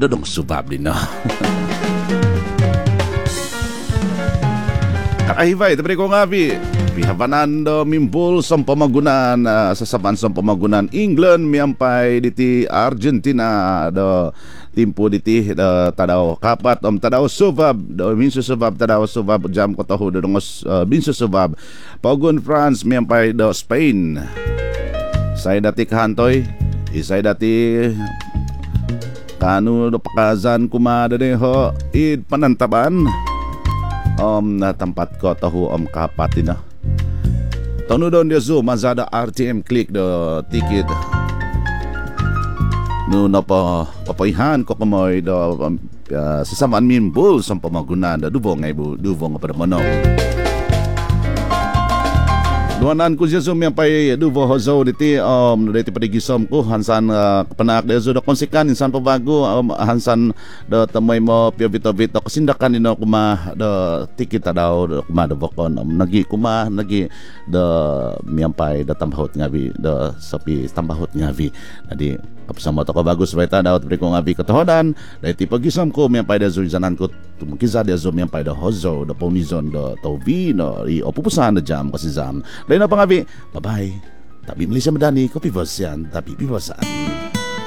dodong subab din no. Kakahibay, tapi ko nga pihabanan do mimpul sa pamagunan sa saban sa pamagunan England miyampay diti Argentina do timpo diti tadaw kapat tadaw subab do minso subab tadaw subab jam ko taho do minso subab pagun France miyampay do Spain say dati kantoy isay dati kanu do pakazan kumada de ho id panantaban na tempat ko tahu kapat ina. Tanu don dia zoom mazada RTM klik do tiket. No napa papaihan ko kamoy do sasamaan mimbul sa pamagunan do dubong ibu dubong pada manong. Duanan ko zoom yang pay dubo hozo diti diti padigisom ko hansan penak de zo do konsekan insan pabago hansan do tamay mo piyabito-bito kasindakan nino kuma do tikita daw do kuma do bokon nagi kuma nagi do miampay do tambahot ngabi do sapi tambahot ngabi adi kapsama to ka bagus baita daw pre ko ngabi katohodan diti pagisom ko miampay da zuizanan ko tumkiza de zo miampay do hozo do ponizon do tawino i opupusan da jam kasizam. Lain apa ngabi? Bye-bye. Tapi Malaysia Madani, kopi bosan, tapi pibosan.